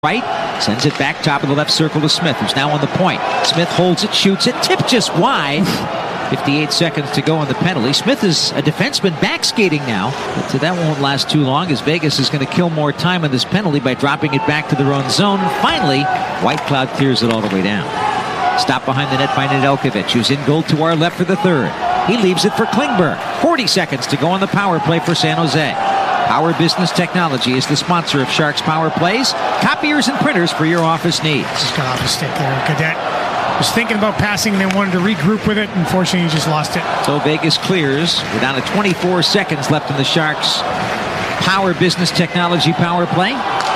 right, sends it back top of the left circle to Smith, who's now on the point. Smith holds it, shoots it, tipped just wide. 58 seconds to go on the penalty. Smith is a defenseman back skating now, but that won't last too long as Vegas is going to kill more time on this penalty by dropping it back to their own zone. And finally, White Cloud clears it all the way down. Stop behind the net by Nedeljkovic, who's in goal to our left for the third. He leaves it for Klingberg. 40 seconds to go on the power play for San Jose. Power Business Technology is the sponsor of Sharks Power Plays. Copiers and printers for your office needs. Just got off the stick there. Cadet was thinking about passing and then wanted to regroup with it. Unfortunately, he just lost it. So Vegas clears. We're down to 24 seconds left in the Sharks Power Business Technology Power Play.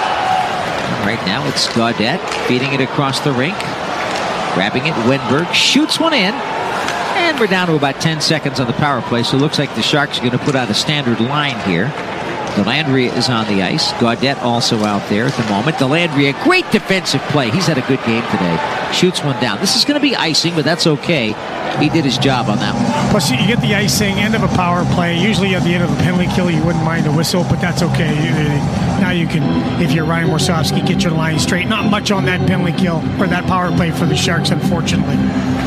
And right now it's Gaudette feeding it across the rink. Grabbing it, Wenberg shoots one in. And we're down to about 10 seconds on the power play, so it looks like the Sharks are going to put out a standard line here. Dellandrea is on the ice. Gaudette also out there at the moment. Dellandrea, great defensive play. He's had a good game today. Shoots one down. This is going to be icing, but that's okay. He did his job on that one. Plus, you get the icing, end of a power play. Usually at the end of a penalty kill, you wouldn't mind a whistle, but that's okay. Now you can, if you're Ryan Warsofsky, get your line straight. Not much on that penalty kill or that power play for the Sharks, unfortunately.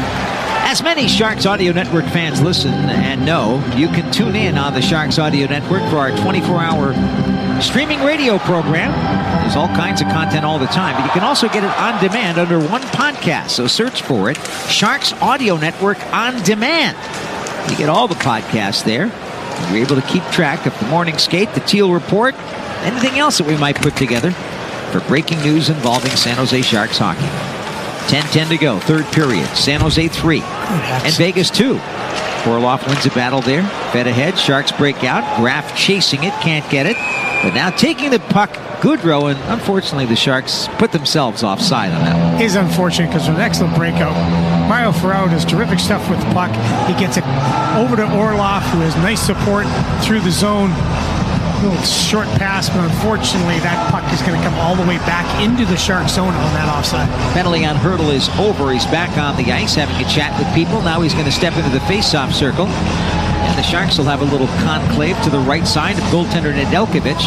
As many Sharks Audio Network fans listen and know, you can tune in on the Sharks Audio Network for our 24-hour streaming radio program. There's all kinds of content all the time, but you can also get it on demand under one podcast. So search for it, Sharks Audio Network On Demand. You get all the podcasts there. You're able to keep track of the morning skate, the Teal Report, anything else that we might put together for breaking news involving San Jose Sharks hockey. 10-10 to go, third period. San Jose 3 and Vegas 2. Orlov wins a battle there. Fed ahead, Sharks break out. Graf chasing it, can't get it. But now taking the puck, Goodrow, and unfortunately the Sharks put themselves offside on that one. It is unfortunate because it was an excellent breakout. Mario Ferraro does terrific stuff with the puck. He gets it over to Orlov, who has nice support through the zone. Little short pass, but unfortunately that puck is going to come all the way back into the Shark zone on that offside. Penalty on Hertl is over. He's back on the ice having a chat with people. Now he's going to step into the face-off circle. And the Sharks will have a little conclave to the right side of goaltender Nedeljkovic.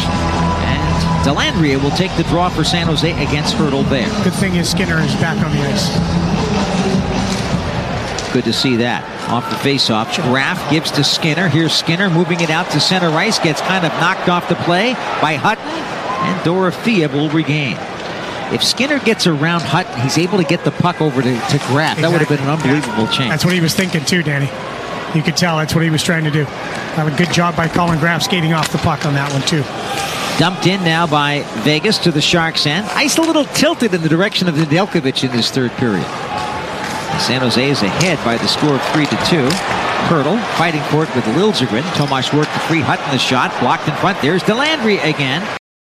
And Dellandrea will take the draw for San Jose against Hertl there. Good thing is Skinner is back on the ice. Good to see that. Off the face-off, Graf gives to Skinner. Here's Skinner moving it out to center ice. Gets kind of knocked off the play by Hutton. And Dorofeev will regain. If Skinner gets around Hutton, he's able to get the puck over to Graf. Exactly. That would have been an unbelievable change. That's what he was thinking too, Danny. You could tell that's what he was trying to do. Have a good job by Colin Graf skating off the puck on that one too. Dumped in now by Vegas to the Sharks' end. Ice a little tilted in the direction of Nedeljkovic in this third period. San Jose is ahead by the score of 3-2. Hertl fighting for it with Liljegren. Tomas worked the free. Hutton the shot. Blocked in front. There's Dellandrea again.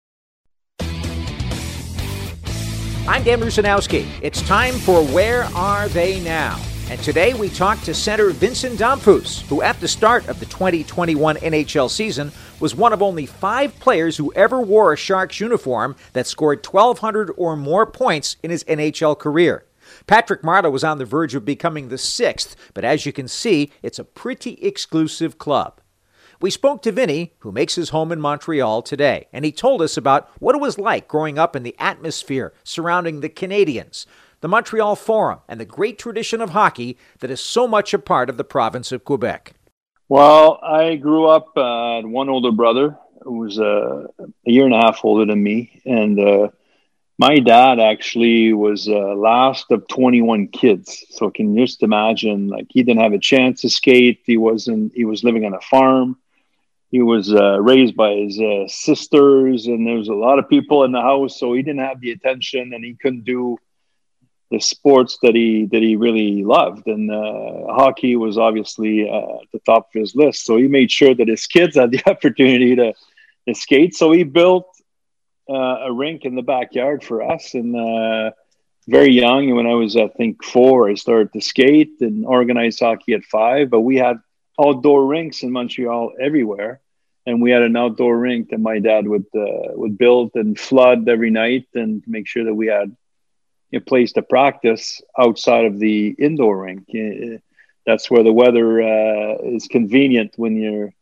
I'm Dan Rusanowski. It's time for Where Are They Now? And today we talk to center Vincent Damphousse, who at the start of the 2021 NHL season was one of only 5 players who ever wore a Sharks uniform that scored 1,200 or more points in his NHL career. Patrick Marleau was on the verge of becoming the 6th, but as you can see, it's a pretty exclusive club. We spoke to Vinny, who makes his home in Montreal today, and he told us about what it was like growing up in the atmosphere surrounding the Canadiens, the Montreal Forum, and the great tradition of hockey that is so much a part of the province of Quebec. Well, I grew up had one older brother who was a year and a half older than me, and my dad actually was last of 21 kids. So can you just imagine, like, he didn't have a chance to skate. He was living on a farm. He was raised by his sisters, and there was a lot of people in the house. So he didn't have the attention, and he couldn't do the sports that he really loved. And hockey was obviously at the top of his list. So he made sure that his kids had the opportunity to skate. So he built a rink in the backyard for us, and very young. When I was, I think, 4, I started to skate and organize hockey at 5. But we had outdoor rinks in Montreal everywhere, and we had an outdoor rink that my dad would build and flood every night, and make sure that we had a place to practice outside of the indoor rink. That's where the weather is convenient when you're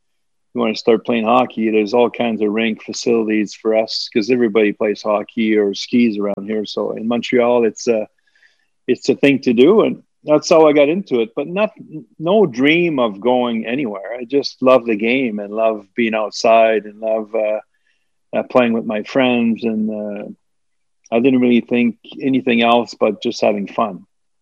you want to start playing hockey, there's all kinds of rink facilities for us because everybody plays hockey or skis around here. So in Montreal, it's a thing to do, and that's how I got into it. But no dream of going anywhere. I just love the game and love being outside and love playing with my friends. And I didn't really think anything else but just having fun.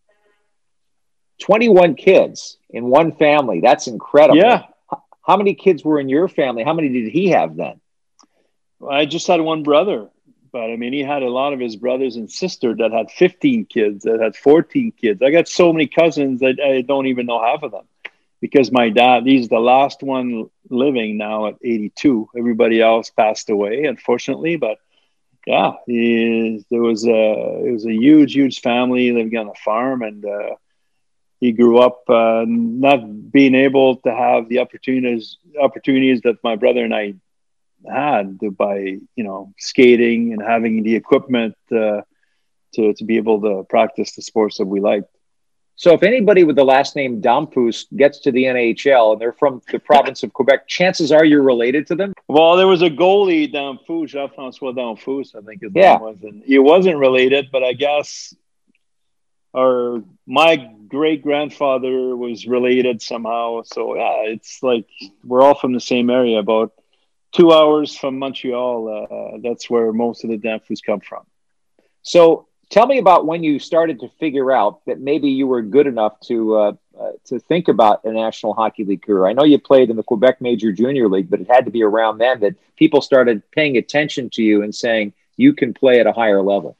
21 kids in one family. That's incredible. Yeah. How many kids were in your family? How many did he have then? I just had one brother, but I mean, he had a lot of his brothers and sisters that had 15 kids, that had 14 kids. I got so many cousins that I don't even know half of them because my dad, he's the last one living now at 82. Everybody else passed away, unfortunately, but yeah, it was a huge family living on a farm, and he grew up not being able to have the opportunities that my brother and I had by, skating and having the equipment to be able to practice the sports that we liked. So if anybody with the last name Damphousse gets to the NHL and they're from the province of Quebec, chances are you're related to them? Well, there was a goalie, Damphousse, Jean-François Damphousse, I think his name was. And he wasn't related, but I guess my great-grandfather was related somehow. So, yeah, it's like we're all from the same area, about 2 hours from Montreal. That's where most of the Damphousse come from. So tell me about when you started to figure out that maybe you were good enough to think about a National Hockey League career. I know you played in the Quebec Major Junior League, but it had to be around then that people started paying attention to you and saying you can play at a higher level.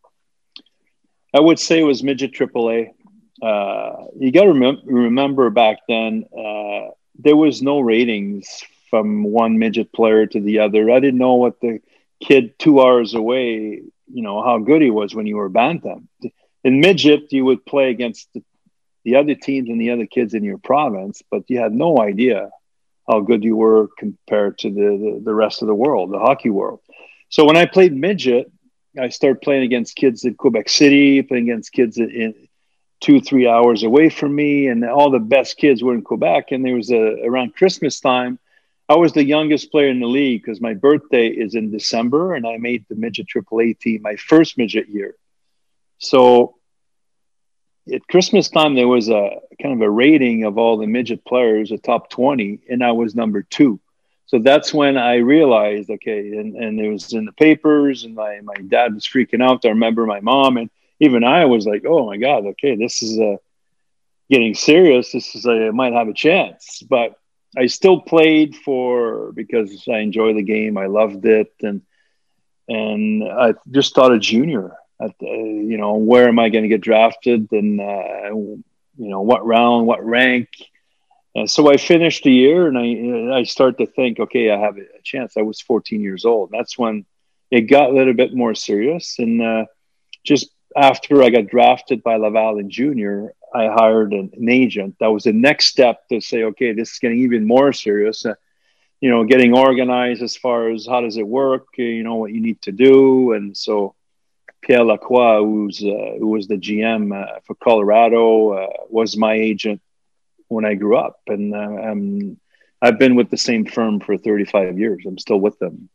I would say it was midget AAA. You got to remember back then, there was no ratings from one midget player to the other. I didn't know what the kid 2 hours away, how good he was when you were bantam. In midget, you would play against the other teams and the other kids in your province, but you had no idea how good you were compared to the rest of the world, the hockey world. So when I played midget, I started playing against kids in Quebec City, playing against kids in 2-3 hours away from me, and all the best kids were in Quebec. And there was around Christmas time, I was the youngest player in the league because my birthday is in December, and I made the midget AAA team my first midget year. So at Christmas time, there was a kind of a rating of all the midget players, a top 20, and I was number 2. So that's when I realized, okay, and it was in the papers, and my dad was freaking out. I remember my mom, and even I was like, oh my God, okay, this is getting serious. I might have a chance. But I still played because I enjoy the game. I loved it. And I just thought a junior where am I going to get drafted, and, what round, what rank. So I finished the year, and I started to think, okay, I have a chance. I was 14 years old. That's when it got a little bit more serious. And just after I got drafted by Laval in junior, I hired an agent. That was the next step to say, okay, this is getting even more serious. Getting organized as far as how does it work, what you need to do. And so Pierre Lacroix, who was the GM for Colorado, was my agent when I grew up. And I've been with the same firm for 35 years. I'm still with them.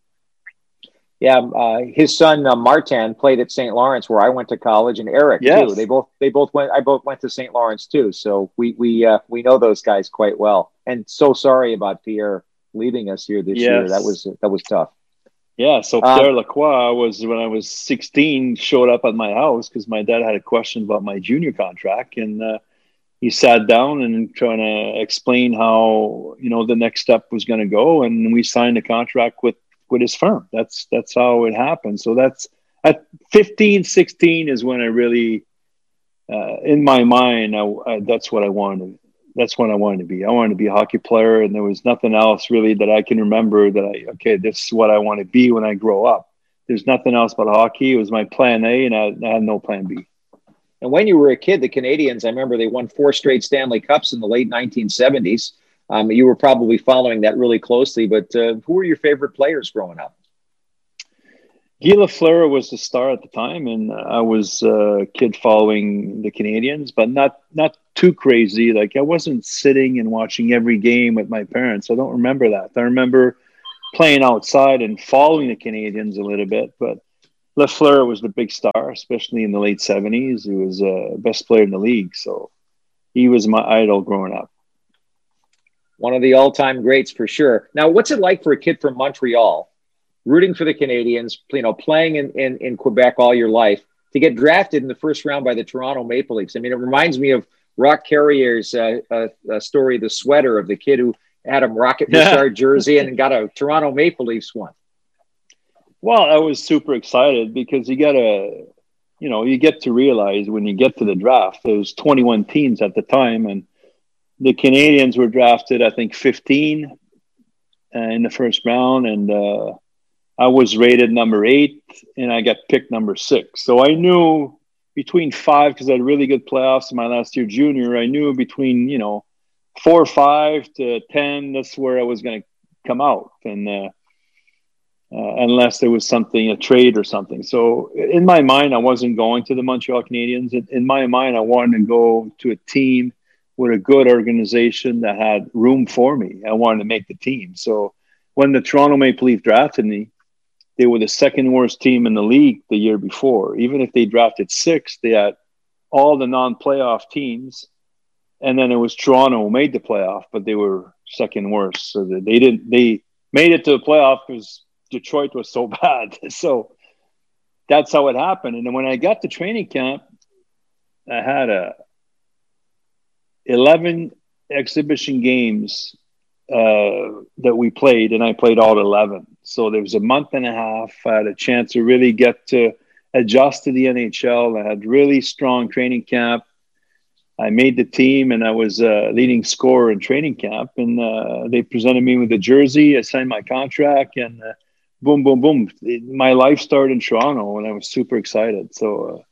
Yeah, his son Martin played at St. Lawrence, where I went to college, and Eric too. They both went. I both went to St. Lawrence too. So we know those guys quite well. And so sorry about Pierre leaving us here this year. That was tough. Yeah. So Pierre Lacroix was, when I was 16, showed up at my house because my dad had a question about my junior contract, and he sat down and trying to explain how the next step was going to go, and we signed a contract with his firm. That's how it happened. So that's at 15, 16 is when I really, in my mind, that's what I wanted. That's what I wanted to be. I wanted to be a hockey player, and there was nothing else really that I can remember that this is what I want to be when I grow up. There's nothing else but hockey. It was my plan A, and I had no plan B. And when you were a kid, the Canadians, I remember they won 4 straight Stanley Cups in the late 1970s. You were probably following that really closely, but who were your favorite players growing up? Guy Lafleur was the star at the time, and I was a kid following the Canadians, but not too crazy. Like I wasn't sitting and watching every game with my parents. I don't remember that. I remember playing outside and following the Canadians a little bit, but Lafleur was the big star, especially in the late 70s. He was best player in the league, so he was my idol growing up. One of the all-time greats for sure. Now, what's it like for a kid from Montreal, rooting for the Canadians, playing in Quebec all your life, to get drafted in the first round by the Toronto Maple Leafs? I mean, it reminds me of Rock Carrier's story, The Sweater, of the kid who had a Rocket Richard jersey and got a Toronto Maple Leafs one. Well, I was super excited because you get to realize when you get to the draft, there was 21 teams at the time, and the Canadians were drafted, I think, 15 in the first round, and I was rated number 8, and I got picked number 6. So I knew between 5, because I had really good playoffs in my last year junior, I knew between 4 or 5 to 10, that's where I was going to come out, and unless there was something, a trade or something. So in my mind, I wasn't going to the Montreal Canadiens. In my mind, I wanted to go to a team with a good organization that had room for me. I wanted to make the team. So when the Toronto Maple Leafs drafted me, they were the second worst team in the league the year before. Even if they drafted 6, they had all the non-playoff teams. And then it was Toronto who made the playoff, but they were second worst. So they made it to the playoff because Detroit was so bad. So that's how it happened. And then when I got to training camp, I had 11 exhibition games that we played, and I played all 11. So there was a month and a half. I had a chance to really get to adjust to the NHL. I had really strong training camp. I made the team, and I was leading scorer in training camp. And they presented me with a jersey. I signed my contract, and boom, boom, boom. My life started in Toronto, and I was super excited. So,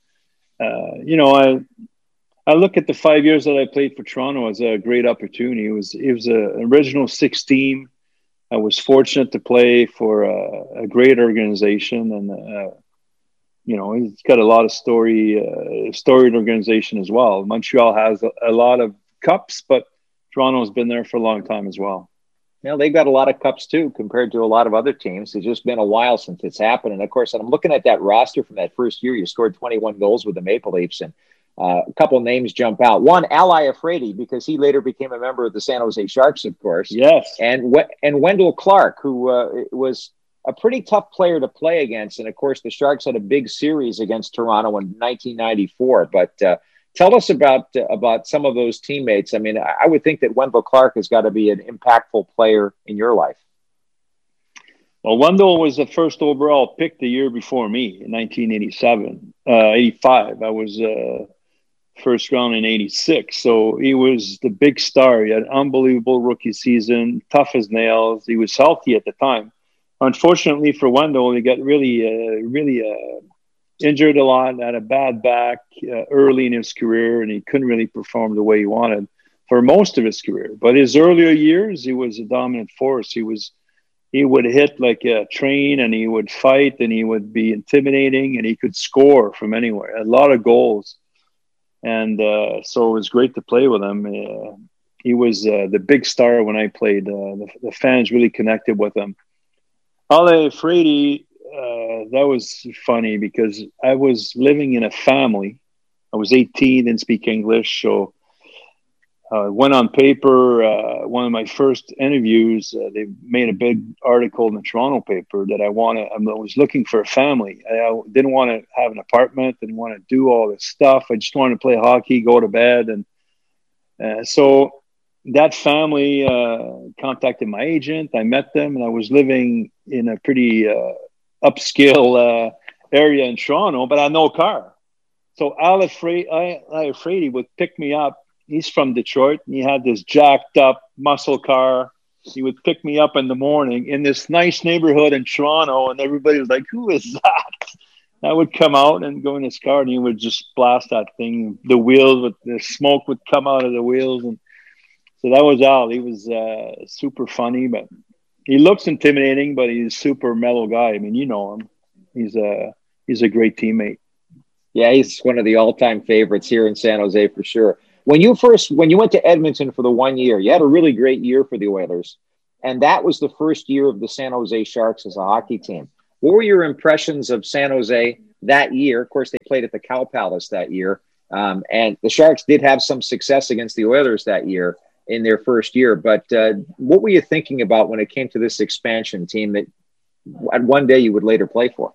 I look at the 5 years that I played for Toronto as a great opportunity. It was an original 6 team. I was fortunate to play for a great organization, and it's got a lot of storied organization as well. Montreal has a lot of cups, but Toronto's been there for a long time as well. Well, they've got a lot of cups too, compared to a lot of other teams. It's just been a while since it's happened. And of course, I'm looking at that roster from that first year. You scored 21 goals with the Maple Leafs, and a couple of names jump out. One, Ally Afridi, because he later became a member of the San Jose Sharks, of course. Yes. And Wendell Clark, who was a pretty tough player to play against. And of course, the Sharks had a big series against Toronto in 1994. But tell us about some of those teammates. I mean, I would think that Wendell Clark has got to be an impactful player in your life. Well, Wendell was the first overall pick the year before me in 85. I was first round in 86. So he was the big star. He had an unbelievable rookie season, tough as nails. He was healthy at the time. Unfortunately for Wendell, he got really injured a lot, had a bad back early in his career, and he couldn't really perform the way he wanted for most of his career. But his earlier years, he was a dominant force. He would hit like a train, and he would fight, and he would be intimidating, and he could score from anywhere. A lot of goals. And so it was great to play with him. He was the big star when I played. The fans really connected with him. Ale Frady, that was funny because I was living in a family. I was 18, didn't speak English, so went on paper. One of my first interviews, they made a big article in the Toronto paper that I was looking for a family. I didn't want to have an apartment, didn't want to do all this stuff. I just wanted to play hockey, go to bed. And so that family contacted my agent. I met them, and I was living in a pretty upscale area in Toronto, but I had no car. So Ale Frady would pick me up. He's from Detroit, and he had this jacked up muscle car. He would pick me up in the morning in this nice neighborhood in Toronto, and everybody was like, "Who is that?" I would come out and go in his car, and he would just blast that thing. The wheels, the smoke would come out of the wheels, and so that was Al. He was super funny, but he looks intimidating, but he's a super mellow guy. I mean, you know him. He's a great teammate. Yeah, he's one of the all-time favorites here in San Jose for sure. When you went to Edmonton for the 1 year, you had a really great year for the Oilers, and that was the first year of the San Jose Sharks as a hockey team. What were your impressions of San Jose that year? Of course, they played at the Cow Palace that year, and the Sharks did have some success against the Oilers that year in their first year. But what were you thinking about when it came to this expansion team that one day you would later play for?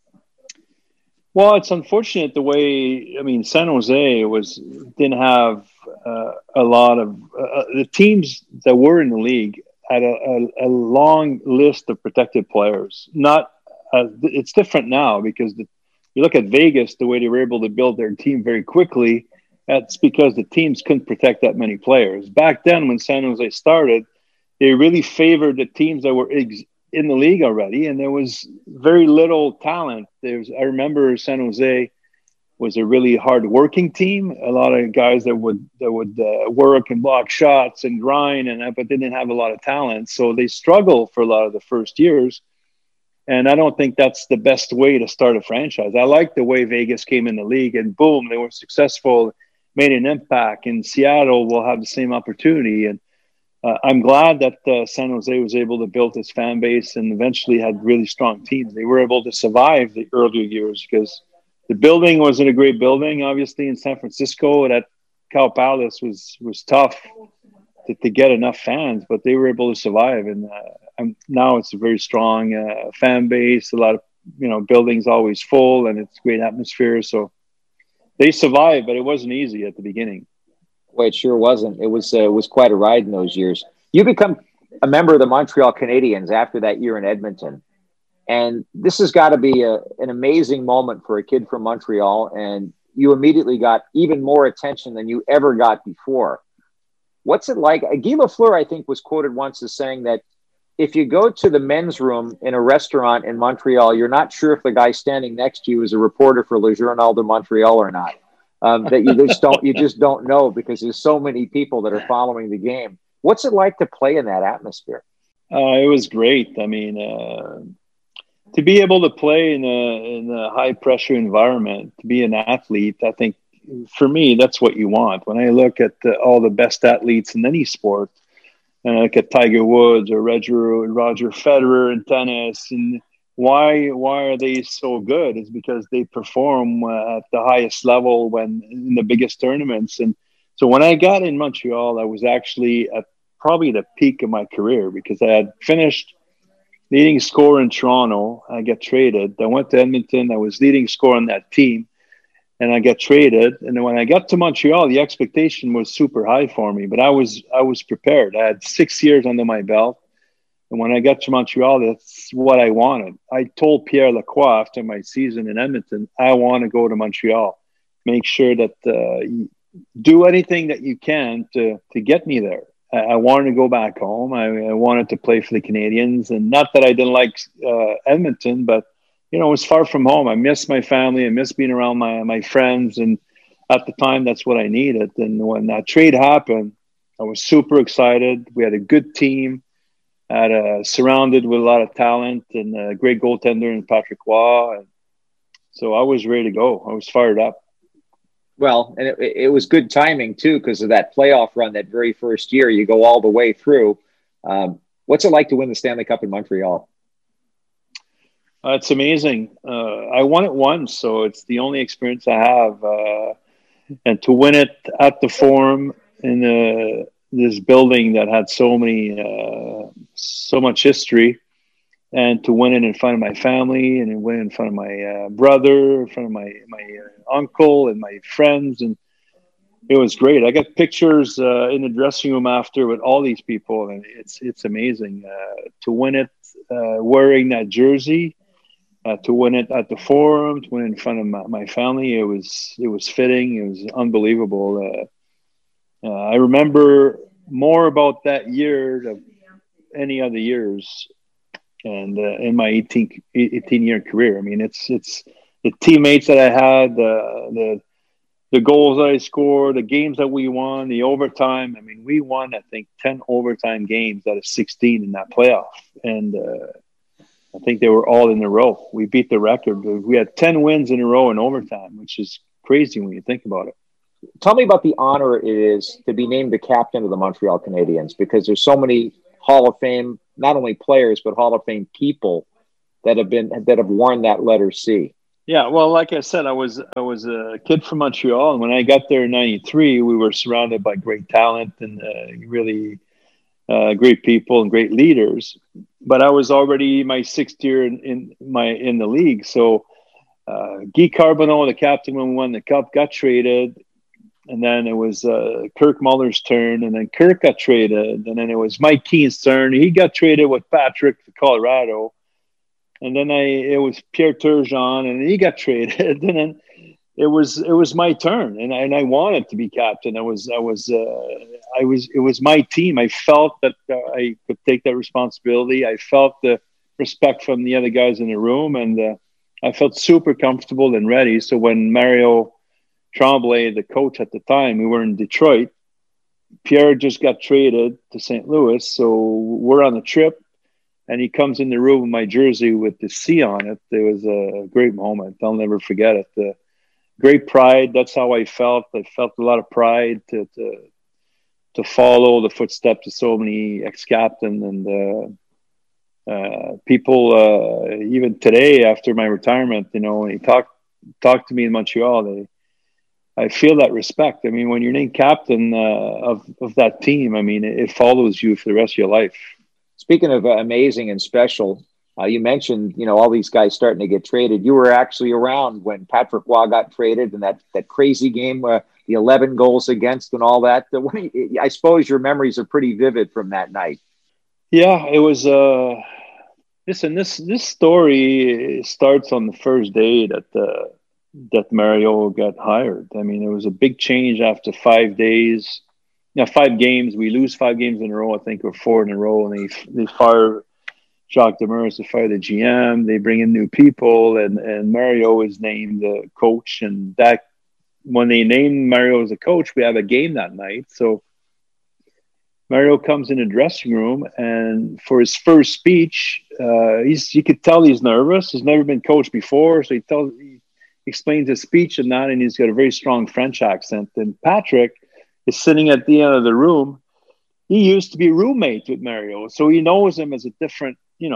Well, it's unfortunate the way, San Jose didn't have a lot of the teams that were in the league had a long list of protected players. It's different now because you look at Vegas, the way they were able to build their team very quickly. That's because the teams couldn't protect that many players. Back then, when San Jose started, they really favored the teams that were in the league already, and there was very little talent. I remember San Jose was a really hard-working team. A lot of guys that would work and block shots and grind, but they didn't have a lot of talent. So they struggled for a lot of the first years. And I don't think that's the best way to start a franchise. I like the way Vegas came in the league, and boom, they were successful, made an impact. And Seattle will have the same opportunity. And I'm glad that San Jose was able to build its fan base and eventually had really strong teams. They were able to survive the earlier years because the building wasn't a great building. Obviously, in San Francisco, that Cow Palace was tough to get enough fans, but they were able to survive. And now it's a very strong fan base. A lot of buildings always full, and it's a great atmosphere. So they survived, but it wasn't easy at the beginning. Well, it sure wasn't. It was quite a ride in those years. You become a member of the Montreal Canadiens after that year in Edmonton. And this has got to be an amazing moment for a kid from Montreal. And you immediately got even more attention than you ever got before. What's it like? Guy Lafleur, I think, was quoted once as saying that if you go to the men's room in a restaurant in Montreal, you're not sure if the guy standing next to you is a reporter for Le Journal de Montreal or not. That you just don't know because there's so many people that are following the game. What's it like to play in that atmosphere? It was great. To be able to play in a high pressure environment, to be an athlete, I think for me that's what you want. When I look at all the best athletes in any sport, and I look at Tiger Woods or Roger Federer in tennis, and why are they so good? It's because they perform at the highest level when in the biggest tournaments. And so when I got in Montreal, I was actually at probably the peak of my career because I had finished leading scorer in Toronto. I got traded. I went to Edmonton. I was leading scorer on that team, and I got traded. And then when I got to Montreal, the expectation was super high for me, but I was prepared. I had 6 years under my belt. And when I got to Montreal, that's what I wanted. I told Pierre Lacroix after my season in Edmonton, I want to go to Montreal. Make sure that you do anything that you can to get me there. I wanted to go back home. I wanted to play for the Canadiens. And not that I didn't like Edmonton, but, it was far from home. I miss my family. I miss being around my friends. And at the time, that's what I needed. And when that trade happened, I was super excited. We had a good team. Surrounded with a lot of talent and a great goaltender in Patrick Roy. And so I was ready to go. I was fired up. Well, and it was good timing, too, because of that playoff run that very first year. You go all the way through. What's it like to win the Stanley Cup in Montreal? It's amazing. I won it once, so it's the only experience I have. And to win it at the Forum in this building that had so much history, and to win it in front of my family and win it in front of my brother, in front of my uncle and my friends. And it was great. I got pictures in the dressing room after with all these people, and it's amazing to win it wearing that jersey, to win it at the Forum, to win it in front of my family. It was fitting. It was unbelievable. I remember more about that year than any other years, and in my 18-year career. It's the teammates that I had, the goals that I scored, the games that we won, the overtime. We won, I think, 10 overtime games out of 16 in that playoff, and I think they were all in a row. We beat the record. We had 10 wins in a row in overtime, which is crazy when you think about it. Tell me about the honor it is to be named the captain of the Montreal Canadiens, because there's so many Hall of Fame, not only players, but Hall of Fame people that have worn that letter C. Yeah, well, like I said, I was a kid from Montreal, and when I got there in '93, we were surrounded by great talent and really great people and great leaders. But I was already my sixth year in the league, so Guy Carbonneau, the captain when we won the cup, got traded, and then it was Kirk Muller's turn, and then Kirk got traded, and then it was Mike Keen's turn. He got traded with Patrick to Colorado. And then it was Pierre Turgeon, and he got traded. And then it was my turn, and I wanted to be captain. It was my team. I felt that I could take that responsibility. I felt the respect from the other guys in the room, and I felt super comfortable and ready. So when Mario Tremblay, the coach at the time, we were in Detroit. Pierre just got traded to St. Louis, so we're on a trip. And he comes in the room with my jersey with the C on it. It was a great moment. I'll never forget it. Great pride. That's how I felt. I felt a lot of pride to follow the footsteps of so many ex-captains and people. Even today, after my retirement, when he talked to me in Montreal, I feel that respect. I mean, when you're named captain of that team, I mean, it follows you for the rest of your life. Speaking of amazing and special, you mentioned, all these guys starting to get traded. You were actually around when Patrick Roy got traded and that crazy game, the 11 goals against and all that. I suppose your memories are pretty vivid from that night. Yeah, it was. Listen, this story starts on the first day that Mario got hired. I mean, it was a big change after 5 days. 5 games. We lose 5 games in a row, I think, or 4 in a row, and they fire Jacques Demers to fire the GM. They bring in new people, and Mario is named the coach. And that when they named Mario as a coach, we have a game that night. So Mario comes in the dressing room, and for his first speech, you could tell he's nervous. He's never been coached before, so he explains his speech and that, and he's got a very strong French accent. And Patrick is sitting at the end of the room. He used to be roommate with Mario, so he knows him as a different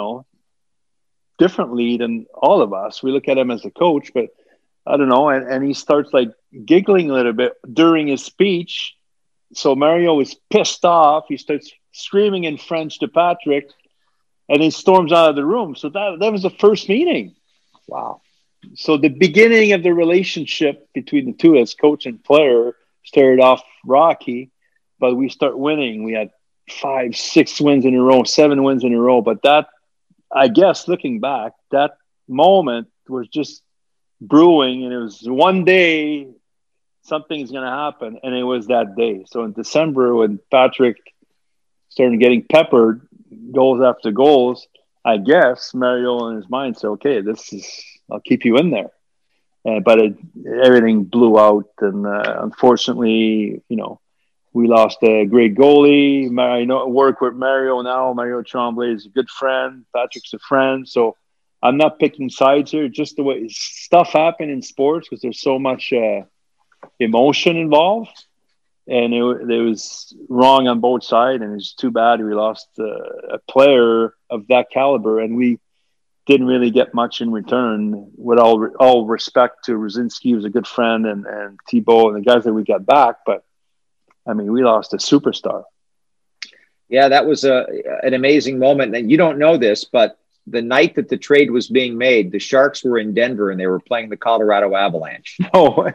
lead than all of us. We look at him as a coach, but I don't know. And he starts like giggling a little bit during his speech. So Mario is pissed off. He starts screaming in French to Patrick, and he storms out of the room. So that was the first meeting. Wow. So the beginning of the relationship between the two as coach and player started off rocky, but we start winning. We had 5, 6 wins in a row, 7 wins in a row. But that, I guess, looking back, that moment was just brewing, and it was one day something's going to happen, and it was that day. So in December, when Patrick started getting peppered, goals after goals, I guess Mario in his mind said, "Okay, I'll keep you in there." But everything blew out, and unfortunately, we lost a great goalie. I work with Mario now. Mario Tremblay is a good friend. Patrick's a friend. So I'm not picking sides here. Just the way stuff happen in sports, because there's so much emotion involved. And it was wrong on both sides. And it's too bad we lost a player of that caliber. And we didn't really get much in return. With all respect to Rosinski, who was a good friend, and Thibault and the guys that we got back. But I mean, we lost a superstar. Yeah, that was an amazing moment. And you don't know this, but the night that the trade was being made, the Sharks were in Denver and they were playing the Colorado Avalanche. Oh,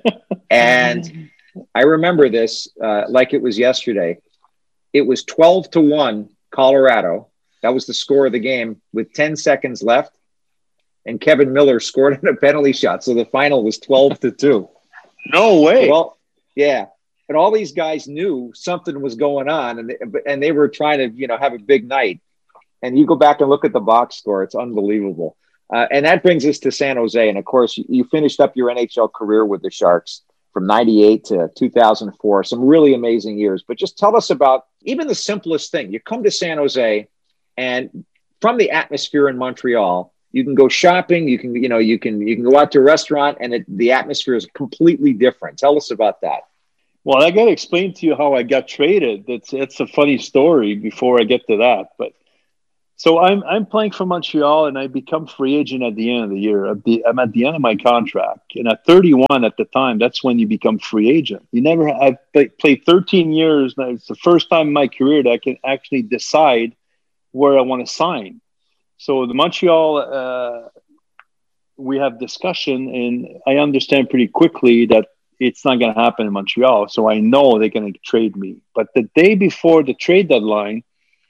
and I remember this like it was yesterday. It was 12-1 Colorado. That was the score of the game with 10 seconds left. And Kevin Miller scored on a penalty shot. So the final was 12-2. No way. Well, yeah. But all these guys knew something was going on, and they were trying to, have a big night. And you go back and look at the box score; it's unbelievable. And that brings us to San Jose. And of course, you finished up your NHL career with the Sharks from '98 to 2004. Some really amazing years. But just tell us about even the simplest thing. You come to San Jose, and from the atmosphere in Montreal. You can go shopping. You can go out to a restaurant, and the atmosphere is completely different. Tell us about that. Well, I got to explain to you how I got traded. It's a funny story before I get to that. But so I'm playing for Montreal, and I become free agent at the end of the year. I'm at the end of my contract, and at 31 at the time, that's when you become free agent. I've played 13 years. Now it's the first time in my career that I can actually decide where I want to sign. So the Montreal, we have discussion, and I understand pretty quickly that it's not going to happen in Montreal. So I know they're going to trade me. But the day before the trade deadline,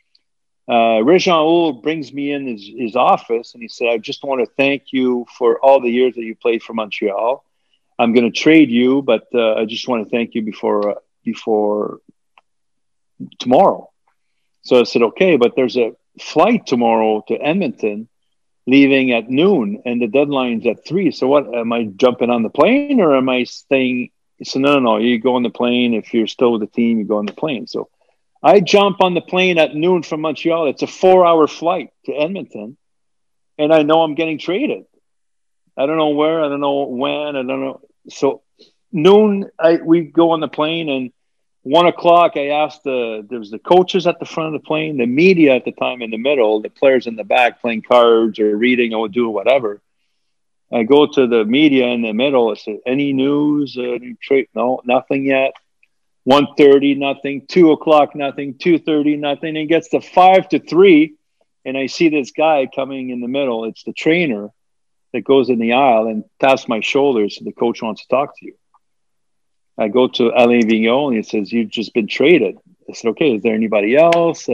Réjean Houle brings me in his office, and he said, I just want to thank you for all the years that you played for Montreal. I'm going to trade you, but I just want to thank you before tomorrow. So I said, okay, but there's a flight tomorrow to Edmonton leaving at noon, and the deadline's at 3. So what, am I jumping on the plane, or am I staying? He said, no, you go on the plane. If you're still with the team, you go on the plane. So I jump on the plane at noon from Montreal. It's a 4-hour flight to Edmonton, and I know I'm getting traded. I don't know where, I don't know when, I don't know. So noon, we go on the plane, and 1 o'clock, I asked there's the coaches at the front of the plane, the media at the time in the middle, the players in the back playing cards or reading or doing whatever. I go to the media in the middle. I said, any news? No, nothing yet. 1:30, nothing. 2 o'clock, nothing. 2:30, nothing. And it gets to 5 to 3, and I see this guy coming in the middle. It's the trainer that goes in the aisle and taps my shoulder. So the coach wants to talk to you. I go to Alain Vigneault, and he says, you've just been traded. I said, okay, is there anybody else?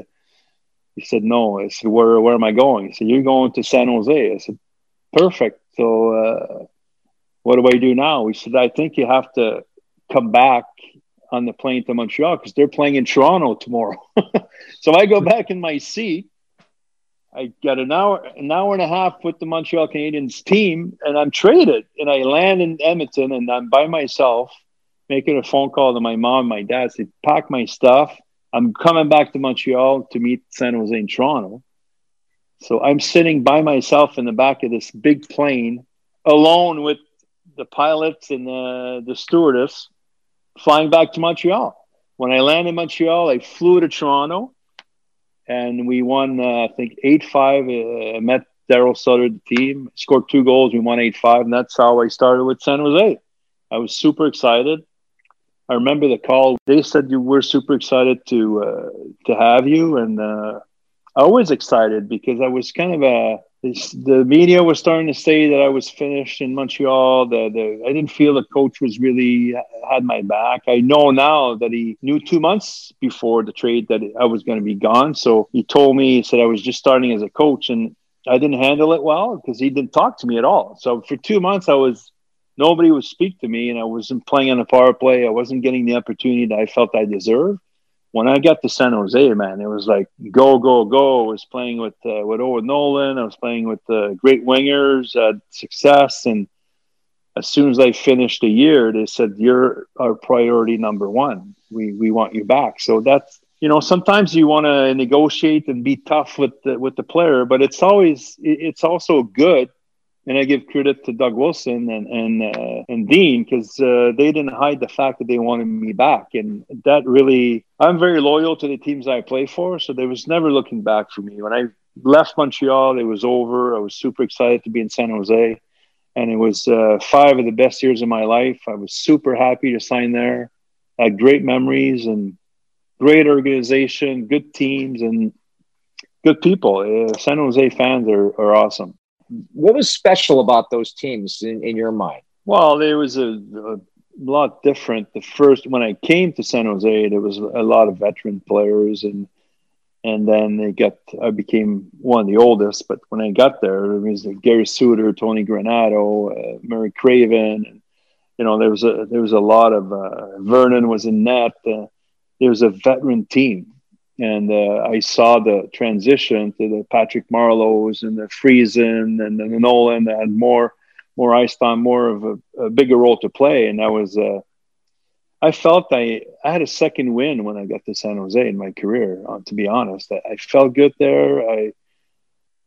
He said, no. I said, where am I going? He said, you're going to San Jose. I said, perfect. So what do I do now? He said, I think you have to come back on the plane to Montreal because they're playing in Toronto tomorrow. So I go back in my seat. I got an hour and a half with the Montreal Canadiens team, and I'm traded. And I land in Edmonton, and I'm by myself, making a phone call to my mom, my dad, say, pack my stuff. I'm coming back to Montreal to meet San Jose in Toronto. So I'm sitting by myself in the back of this big plane, alone with the pilots and the stewardess, flying back to Montreal. When I landed in Montreal, I flew to Toronto, and we won, I think, 8-5. I met Daryl Sutter, the team, scored 2 goals. We won 8-5, and that's how I started with San Jose. I was super excited. I remember the call. They said, we're super excited to have you. And I was excited because I was kind of the media was starting to say that I was finished in Montreal. I didn't feel the coach was really had my back. I know now that he knew 2 months before the trade that I was going to be gone. So he told me, he said I was just starting as a coach, and I didn't handle it well because he didn't talk to me at all. So for 2 months, nobody would speak to me, and I wasn't playing on the power play. I wasn't getting the opportunity that I felt I deserved. When I got to San Jose, man, it was like go, go, go. I was playing with Owen Nolan. I was playing with great wingers, success. And as soon as I finished the year, they said, you're our priority number 1. We want you back. So that's, sometimes you want to negotiate and be tough with the player, but it's also good. And I give credit to Doug Wilson and Dean because they didn't hide the fact that they wanted me back. And that really, I'm very loyal to the teams I play for. So there was never looking back for me. When I left Montreal, it was over. I was super excited to be in San Jose. And it was 5 of the best years of my life. I was super happy to sign there. I had great memories and great organization, good teams, and good people. San Jose fans are awesome. What was special about those teams in your mind? Well, there was a lot different. When I came to San Jose, there was a lot of veteran players, and then I became one of the oldest. But when I got there was Gary Suter, Tony Granato, Murray Craven, and there was a lot of Vernon was in net. There was a veteran team. And I saw the transition to the Patrick Marleaus and the Friesen and the Nolan that had more ice time, more of a bigger role to play. And I felt I had a second win when I got to San Jose in my career, to be honest. I felt good there.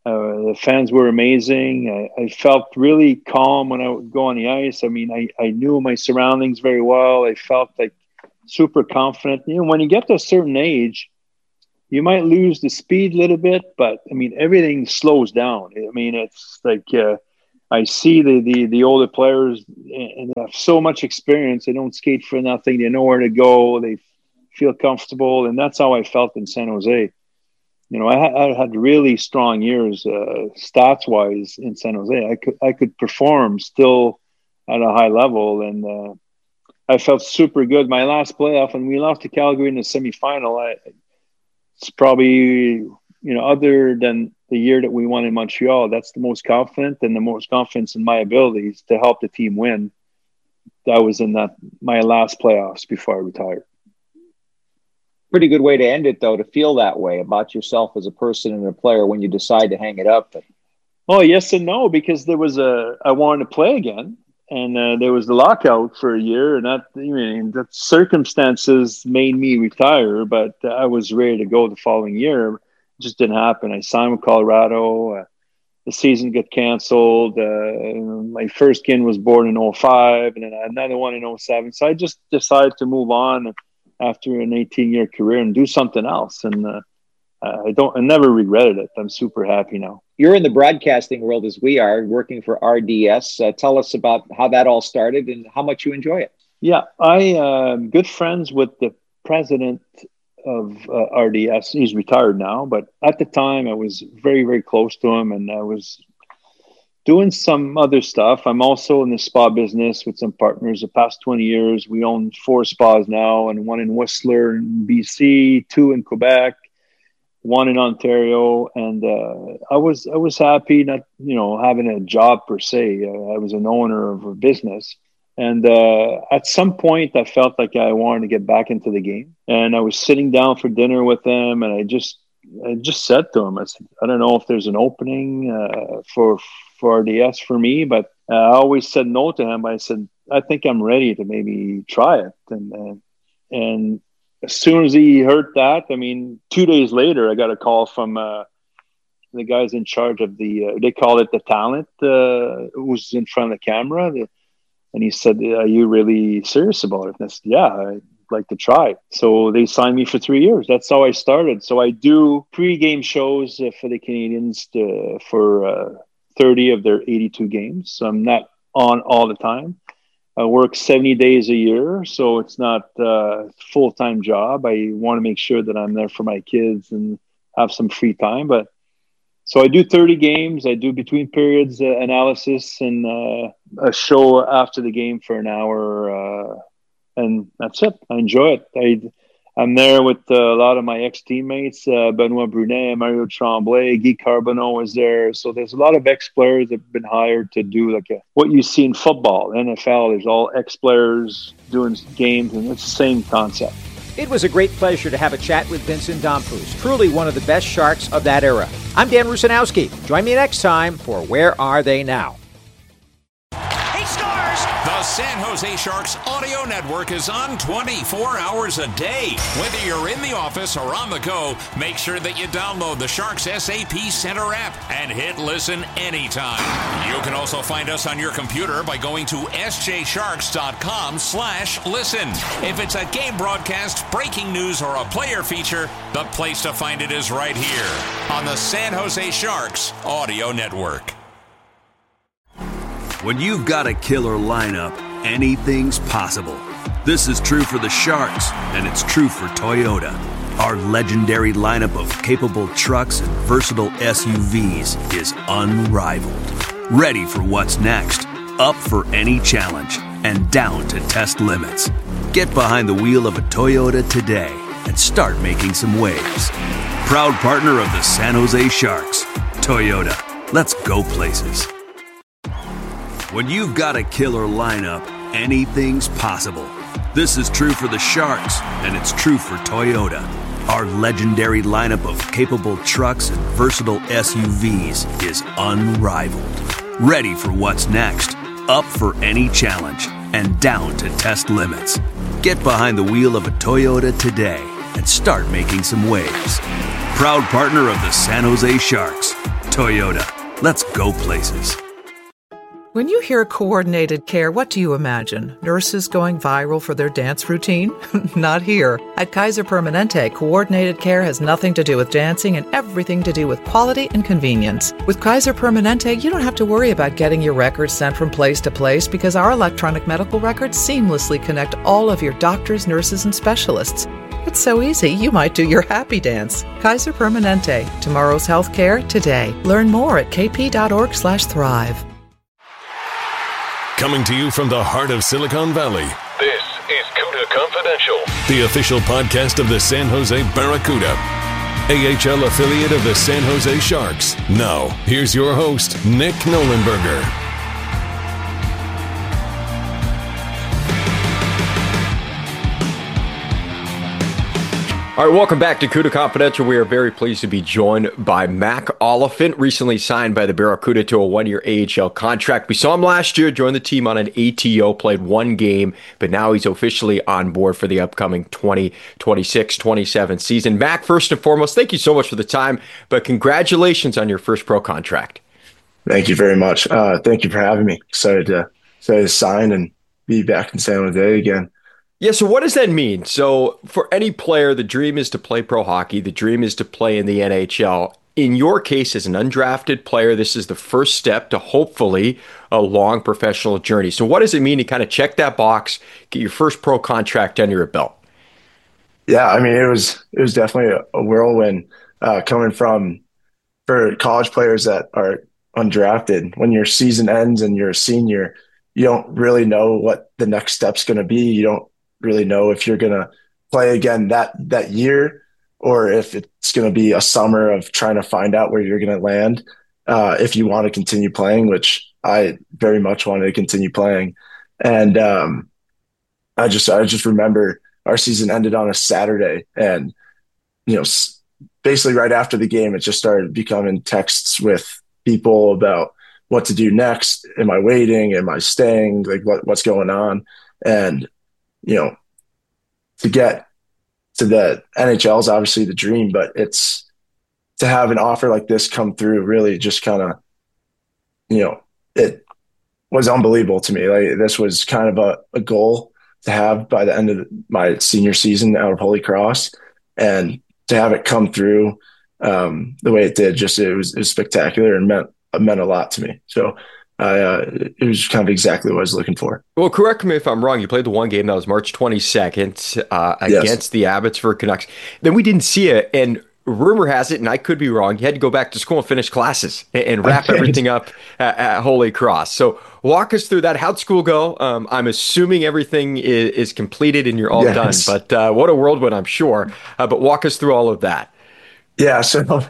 The fans were amazing. I felt really calm when I would go on the ice. I mean, I knew my surroundings very well. I felt like super confident. You know, when you get to a certain age, you might lose the speed a little bit, but I mean, everything slows down. I mean, it's like I see the older players, and they have so much experience. They don't skate for nothing. They know where to go. They feel comfortable, and that's how I felt in San Jose. You know, I had really strong years, stats-wise, in San Jose. I could perform still at a high level, and I felt super good. My last playoff, when we lost to Calgary in the semifinal, it's probably, you know, other than the year that we won in Montreal, that's the most confident and the most confidence in my abilities to help the team win. That was in my last playoffs before I retired. Pretty good way to end it, though, to feel that way about yourself as a person and a player when you decide to hang it up. Oh, yes and no, because I wanted to play again, and there was the lockout for a year, and that circumstances made me retire, but I was ready to go the following year. It just didn't happen. I signed with Colorado. The season got canceled. My first kid was born in 2005, and then another one in 2007. So I just decided to move on after an 18-year career and do something else. And I never regretted it. I'm super happy now. You're in the broadcasting world as we are, working for RDS. Tell us about how that all started and how much you enjoy it. Yeah, I'm good friends with the president of RDS. He's retired now, but at the time I was very, very close to him, and I was doing some other stuff. I'm also in the spa business with some partners. The past 20 years, we own 4 spas now, and one in Whistler in BC, 2 in Quebec, 1 in Ontario. And I was happy not, you know, having a job per se. I was an owner of a business. And at some point, I felt like I wanted to get back into the game. And I was sitting down for dinner with them, and I just said to him, I said, I don't know if there's an opening for RDS for me, but I always said no to him. I said, I think I'm ready to maybe try it. And as soon as he heard that, I mean, 2 days later, I got a call from the guys in charge of they call it the talent, who's in front of the camera. And he said, are you really serious about it? And I said, yeah, I'd like to try. So they signed me for 3 years. That's how I started. So I do pre-game shows for the Canadians for 30 of their 82 games. So I'm not on all the time. I work 70 days a year, so it's not a full-time job. I want to make sure that I'm there for my kids and have some free time. But so I do 30 games. I do between periods analysis and a show after the game for an hour. And that's it. I enjoy it. I'm there with a lot of my ex-teammates, Benoit Brunet, Mario Tremblay, Guy Carbonneau is there. So there's a lot of ex-players that have been hired to do what you see in football. NFL, there's all ex-players doing games, and it's the same concept. It was a great pleasure to have a chat with Vincent Damphousse, truly one of the best Sharks of that era. I'm Dan Rusanowski. Join me next time for Where Are They Now? He scores! The San Jose Sharks Audio Network is on 24 hours a day. Whether you're in the office or on the go, make sure that you download the Sharks SAP Center app and hit listen anytime. You can also find us on your computer by going to sjsharks.com/listen. If it's a game broadcast, breaking news, or a player feature, the place to find it is right here on the San Jose Sharks Audio Network. When you've got a killer lineup, anything's possible. This is true for the Sharks, and it's true for Toyota. Our legendary lineup of capable trucks and versatile SUVs is unrivaled. Ready for what's next, up for any challenge, and down to test limits. Get behind the wheel of a Toyota today and start making some waves. Proud partner of the San Jose Sharks, Toyota. Let's go places. When you've got a killer lineup, anything's possible. This is true for the Sharks, and it's true for Toyota. Our legendary lineup of capable trucks and versatile SUVs is unrivaled. Ready for what's next, up for any challenge, and down to test limits. Get behind the wheel of a Toyota today and start making some waves. Proud partner of the San Jose Sharks, Toyota, let's go places. When you hear coordinated care, what do you imagine? Nurses going viral for their dance routine? Not here. At Kaiser Permanente, coordinated care has nothing to do with dancing and everything to do with quality and convenience. With Kaiser Permanente, you don't have to worry about getting your records sent from place to place because our electronic medical records seamlessly connect all of your doctors, nurses, and specialists. It's so easy, you might do your happy dance. Kaiser Permanente. Tomorrow's healthcare today. Learn more at kp.org/thrive. Coming to you from the heart of Silicon Valley, this is CUDA Confidential, the official podcast of the San Jose Barracuda, AHL affiliate of the San Jose Sharks. Now, here's your host, Nick Nolenberger. All right, welcome back to CUDA Confidential. We are very pleased to be joined by Mac Oliphant, recently signed by the Barracuda to a one-year AHL contract. We saw him last year, joined the team on an ATO, played one game, but now he's officially on board for the upcoming 2026-27 season. Mac, first and foremost, thank you so much for the time, but congratulations on your first pro contract. Thank you very much. Thank you for having me. Excited to sign and be back in San Jose again. Yeah, so what does that mean? So for any player, the dream is to play pro hockey. The dream is to play in the NHL. In your case, as an undrafted player, this is the first step to hopefully a long professional journey. So what does it mean to kind of check that box, get your first pro contract under your belt? Yeah, I mean, it was definitely a whirlwind coming from, for college players that are undrafted. When your season ends and you're a senior, you don't really know what the next step's going to be. You don't really know if you're going to play again that year or if it's going to be a summer of trying to find out where you're going to land if you want to continue playing, which I very much wanted to continue playing. And I just remember our season ended on a Saturday, and basically right after the game, it just started becoming texts with people about what to do next. Am I waiting? Am I staying? Like what's going on? And to get to the NHL is obviously the dream, but it's to have an offer like this come through really just kind of, it was unbelievable to me. Like this was kind of a goal to have by the end of my senior season out of Holy Cross, and to have it come through the way it did, it was spectacular and meant a lot to me. So it was kind of exactly what I was looking for. Well, correct me if I'm wrong. You played the one game that was March 22nd against the Abbotsford Canucks. Then we didn't see it, and rumor has it, and I could be wrong, you had to go back to school and finish classes and wrap everything up at Holy Cross. So walk us through that. How'd school go? I'm assuming everything is completed and you're all done, but what a whirlwind, I'm sure. But walk us through all of that. Yeah, so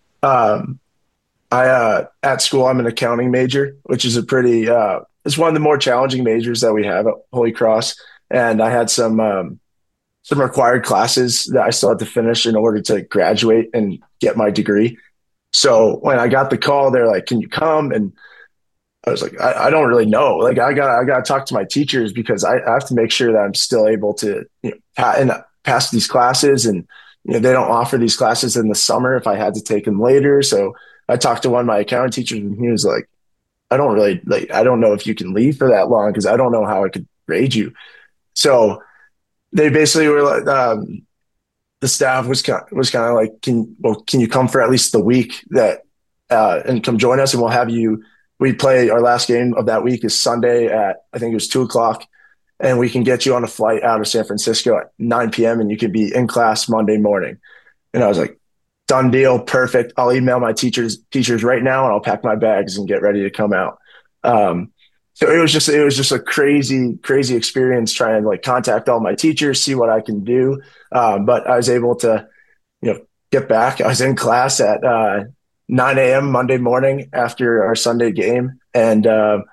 at school, I'm an accounting major, which is it's one of the more challenging majors that we have at Holy Cross. And I had some required classes that I still had to finish in order to graduate and get my degree. So when I got the call, they're like, "Can you come?" And I was like, I don't really know. Like I got to talk to my teachers because I have to make sure that I'm still able to pass these classes. And they don't offer these classes in the summer if I had to take them later. So I talked to one of my accounting teachers, and he was like, I don't know if you can leave for that long because I don't know how I could grade you. So they basically were like, the staff was kind of like, can you come for at least the week and come join us, and we'll have you. We play our last game of that week is Sunday at, I think it was 2:00, and we can get you on a flight out of San Francisco at 9 p.m. and you can be in class Monday morning. And I was like, done deal, perfect. I'll email my teachers right now, and I'll pack my bags and get ready to come out. So it was just a crazy experience trying to contact all my teachers, see what I can do. But I was able to, get back. I was in class at 9 a.m. Monday morning after our Sunday game. And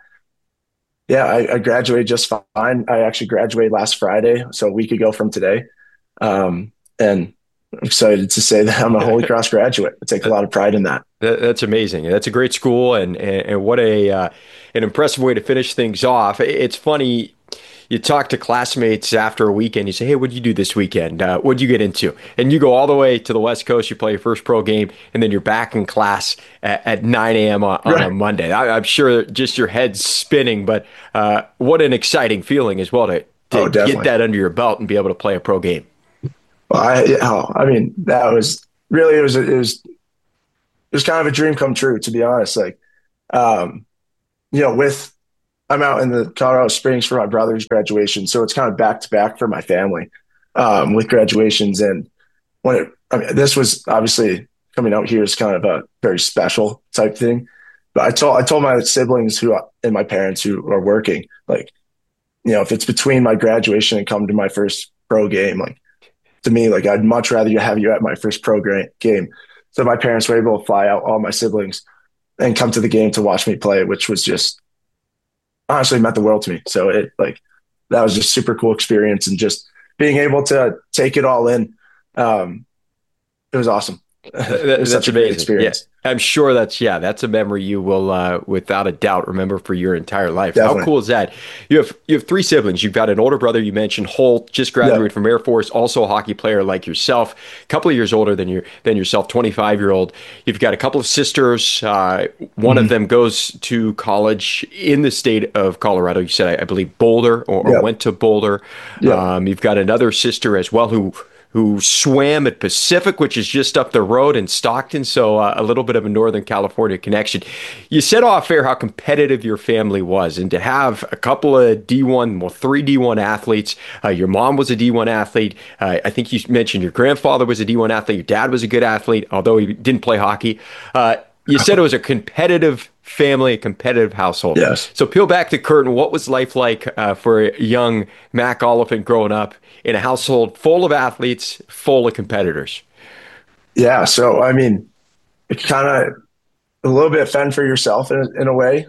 I graduated just fine. I actually graduated last Friday, so a week ago from today. And I'm excited to say that I'm a Holy Cross graduate. I take a lot of pride in that. That's amazing. That's a great school, and what an impressive way to finish things off. It's funny, you talk to classmates after a weekend, you say, hey, what'd you do this weekend? What'd you get into? And you go all the way to the West Coast, you play your first pro game, and then you're back in class at 9 a.m. on a Monday. I'm sure just your head's spinning, but what an exciting feeling as well to get that under your belt and be able to play a pro game. Well, I mean, that was really, it was kind of a dream come true, to be honest. Like, I'm out in the Colorado Springs for my brother's graduation, so it's kind of back to back for my family with graduations. And this was obviously coming out here is kind of a very special type thing. But I told my siblings and my parents who are working, like, if it's between my graduation and come to my first pro game, like, to me, like, I'd much rather have you at my first pro game. So my parents were able to fly out all my siblings and come to the game to watch me play, which was just honestly meant the world to me. So that was just super cool experience, and just being able to take it all in. It was awesome. It was such a great experience. Yeah. I'm sure that's a memory you will, without a doubt, remember for your entire life. Definitely. How cool is that? You have three siblings. You've got an older brother. You mentioned Holt, just graduated from Air Force, also a hockey player like yourself, a couple of years older than yourself, 25-year-old. You've got a couple of sisters. One of them goes to college in the state of Colorado. You said, I believe, Boulder or went to Boulder. You've got another sister as well who swam at Pacific, which is just up the road in Stockton, so a little bit of a Northern California connection. You said off air how competitive your family was, and to have a couple of three D1 athletes. Your mom was a D1 athlete. I think you mentioned your grandfather was a D1 athlete. Your dad was a good athlete, although he didn't play hockey. You said it was a competitive family, a competitive household. Yes. So peel back the curtain. What was life like for a young Mac Oliphant growing up in a household full of athletes, full of competitors? Yeah. So, I mean, it's kind of a little bit fend for yourself in a way.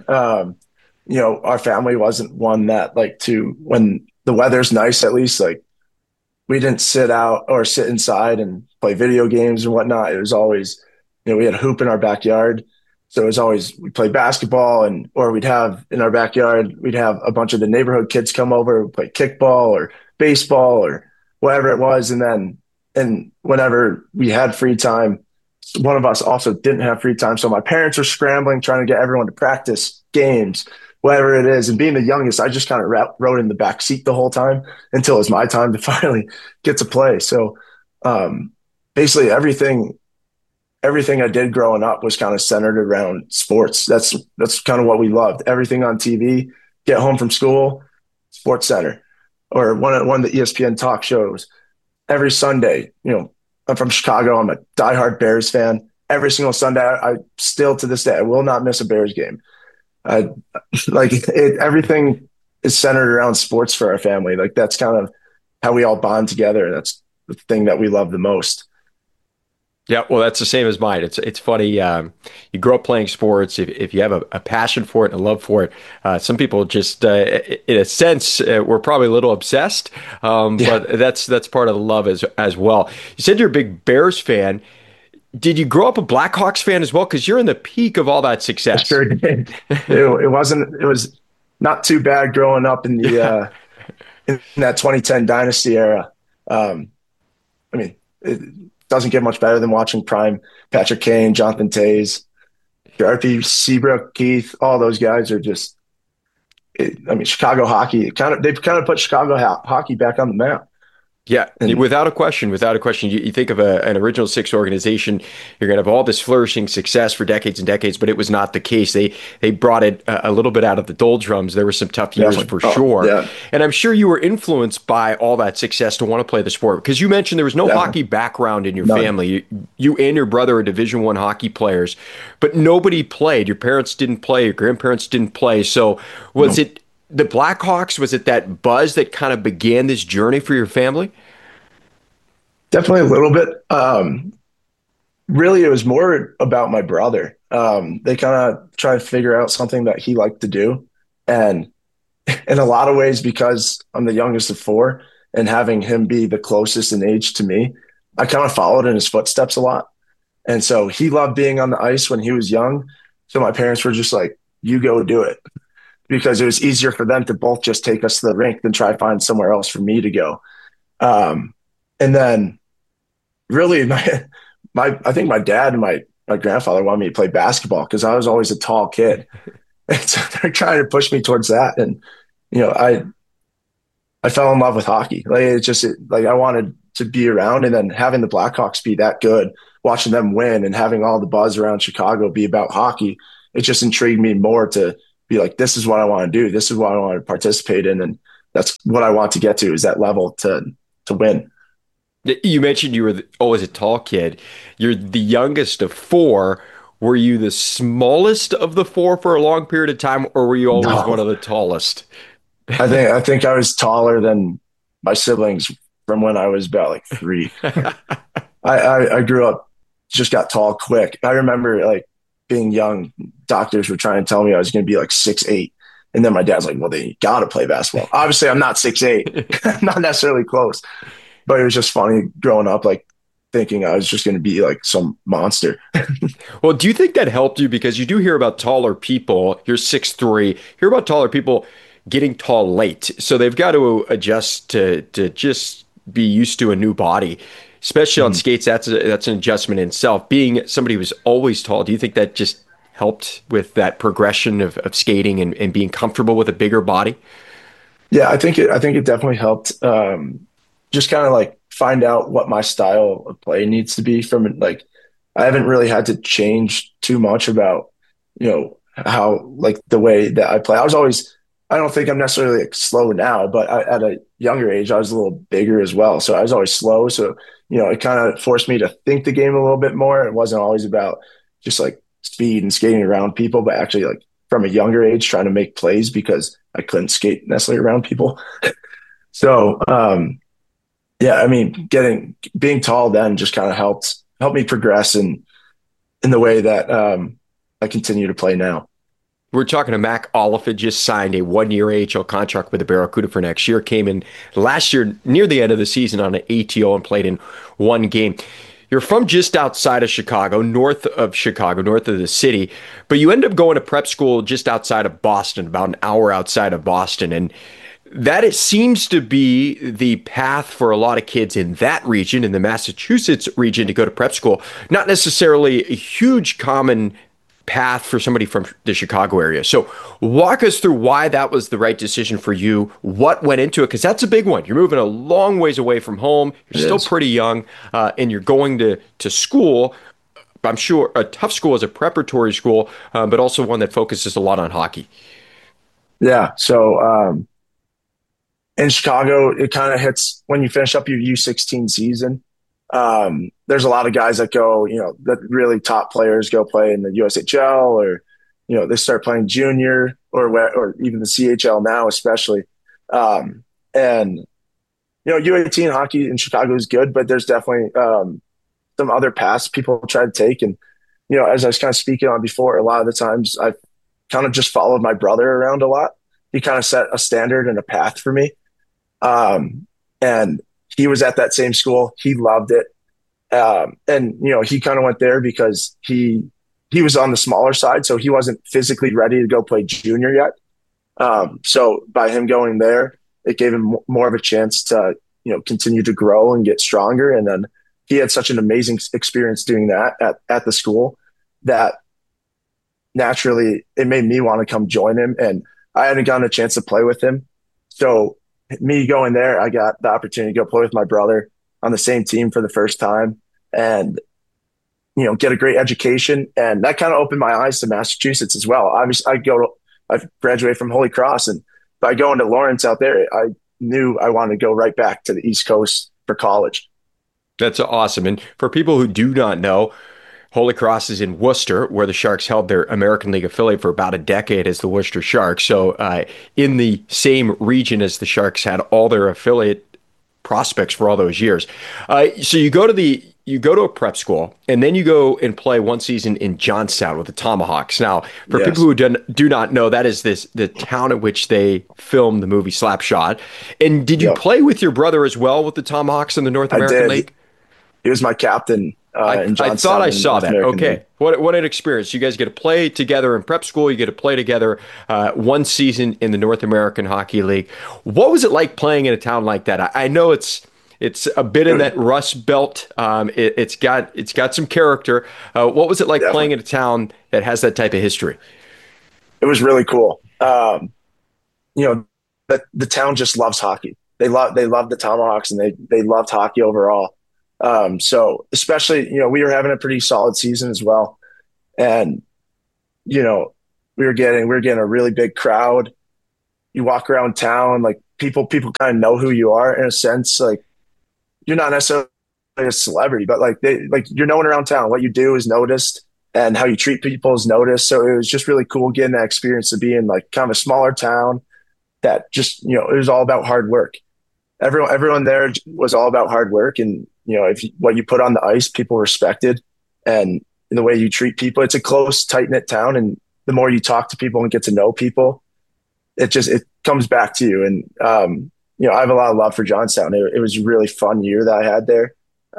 Our family wasn't one that when the weather's nice, at least, like, we didn't sit out or sit inside and play video games and whatnot. It was always, we had a hoop in our backyard. So it was always, we played basketball or we'd have in our backyard, we'd have a bunch of the neighborhood kids come over, play kickball or baseball or whatever it was. And whenever we had free time, one of us also didn't have free time. So my parents were scrambling, trying to get everyone to practice games, whatever it is. And being the youngest, I just kind of rode in the back seat the whole time until it was my time to finally get to play. So basically everything I did growing up was kind of centered around sports. That's kind of what we loved. Everything on TV, get home from school, Sports Center, or one of the ESPN talk shows. Every Sunday, I'm from Chicago. I'm a diehard Bears fan. Every single Sunday, I still to this day, I will not miss a Bears game. Everything is centered around sports for our family. Like, that's kind of how we all bond together. That's the thing that we love the most. Yeah, well, that's the same as mine. It's funny. You grow up playing sports. If you have a passion for it and a love for it, some people just, in a sense, we're probably a little obsessed. But that's part of the love as well. You said you're a big Bears fan. Did you grow up a Blackhawks fan as well? Because you're in the peak of all that success. I sure did. It was not too bad growing up in the in that 2010 dynasty era. It doesn't get much better than watching prime Patrick Kane, Jonathan Toews, Sharpie, Seabrook, Keith. All those guys are just. Chicago hockey. They've kind of put Chicago hockey back on the map. Yeah, without a question. You think of an Original Six organization, you're going to have all this flourishing success for decades and decades, but it was not the case. They brought it a little bit out of the doldrums. There were some tough years for sure. Yeah. And I'm sure you were influenced by all that success to want to play the sport, because you mentioned there was no hockey background in your family. You and your brother are Division I hockey players, but nobody played. Your parents didn't play. Your grandparents didn't play. So was it the Blackhawks? Was it that buzz that kind of began this journey for your family? Definitely a little bit. Really, it was more about my brother. They kind of tried to figure out something that he liked to do. And in a lot of ways, because I'm the youngest of four and having him be the closest in age to me, I kind of followed in his footsteps a lot. And so he loved being on the ice when he was young. So my parents were just like, you go do it. because it was easier for them to both just take us to the rink than try to find somewhere else for me to go. And then really I think my dad and my grandfather wanted me to play basketball because I was always a tall kid. And so they're trying to push me towards that. And, I fell in love with hockey. Like I wanted to be around, and then having the Blackhawks be that good, watching them win and having all the buzz around Chicago be about hockey, it just intrigued me more to be like, this is what I want to do. This is what I want to participate in. And that's what I want to get to, is that level to win. You mentioned you were always a tall kid. You're the youngest of four. Were you the smallest of the four for a long period of time, or were you always one of the tallest? I think I was taller than my siblings from when I was about like 3. I grew up, just got tall quick. I remember like being young, doctors were trying to tell me I was going to be like 6'8". And then my dad's like, well, then you got to play basketball. Obviously, I'm not 6'8". I'm not necessarily close. But it was just funny growing up, like thinking I was just going to be like some monster. Well, do you think that helped you? Because you do hear about taller people. You're 6'3". Hear about taller people getting tall late. So they've got to adjust to just be used to a new body, especially on skates. That's an adjustment in itself. Being somebody who was always tall, do you think that just helped with that progression of skating and being comfortable with a bigger body? Yeah, I think it definitely helped. Just kind of like find out what my style of play needs to be from it. Like, I haven't really had to change too much about, how like the way that I play. I don't think I'm necessarily like slow now, but at a younger age, I was a little bigger as well. So I was always slow. So, it kind of forced me to think the game a little bit more. It wasn't always about just like speed and skating around people, but actually like from a younger age, trying to make plays because I couldn't skate necessarily around people. So, yeah, I mean, being tall then just kind of helped me progress in the way that I continue to play now. We're talking to Mac Oliphant, just signed a 1-year AHL contract with the Barracuda for next year. Came in last year near the end of the season on an ATO and played in one game. You're from just outside of Chicago, north of the city, but you end up going to prep school just outside of Boston, about an hour outside of Boston. And that seems to be the path for a lot of kids in that region, in the Massachusetts region, to go to prep school. Not necessarily a huge common path for somebody from the Chicago area. So walk us through why that was the right decision for you, what went into it, because that's a big one. You're moving a long ways away from home. You're still pretty young, and you're going to school. I'm sure a tough school is a preparatory school, but also one that focuses a lot on hockey. Yeah. So in Chicago, it kind of hits when you finish up your U16 season. There's a lot of guys that go, that really top players go play in the USHL, or, they start playing junior or even the CHL now, especially. And, U18 hockey in Chicago is good, but there's definitely some other paths people try to take. And, as I was kind of speaking on before, a lot of the times I've kind of just followed my brother around a lot. He kind of set a standard and a path for me. And he was at that same school. He loved it. And, he kind of went there because he was on the smaller side, so he wasn't physically ready to go play junior yet. So by him going there, it gave him more of a chance to, continue to grow and get stronger. And then he had such an amazing experience doing that at the school that naturally it made me want to come join him. And I hadn't gotten a chance to play with him. So me going there, I got the opportunity to go play with my brother on the same team for the first time and, get a great education. And that kind of opened my eyes to Massachusetts as well. Obviously, I graduated from Holy Cross, and by going to Lawrence out there, I knew I wanted to go right back to the East Coast for college. That's awesome. And for people who do not know, Holy Cross is in Worcester, where the Sharks held their American League affiliate for about a decade as the Worcester Sharks. So in the same region as the Sharks had all their affiliate prospects for all those years. So you go to a prep school, and then you go and play one season in Johnstown with the Tomahawks. Now, for people who do not know, that is the town at which they filmed the movie Slapshot. And did you play with your brother as well with the Tomahawks in the North American League? He was my captain in Johnstown. I thought I saw that. American Okay. League. What an experience. You guys get to play together in prep school. You get to play together one season in the North American Hockey League. What was it like playing in a town like that? I know it's a bit in that Rust Belt. It's got some character. What was it like playing in a town that has that type of history? It was really cool. The town just loves hockey. They love the Tomahawks, and they loved hockey overall. So especially, we were having a pretty solid season as well. And, we were getting a really big crowd. You walk around town, like people kind of know who you are in a sense. Like, you're not necessarily a celebrity, but you're known around town. What you do is noticed, and how you treat people is noticed. So it was just really cool getting that experience of being like kind of a smaller town that just, it was all about hard work. Everyone there was all about hard work. And, what you put on the ice, people respected, and in the way you treat people. It's a close, tight-knit town. And the more you talk to people and get to know people, it comes back to you. And, I have a lot of love for Johnstown. It was a really fun year that I had there.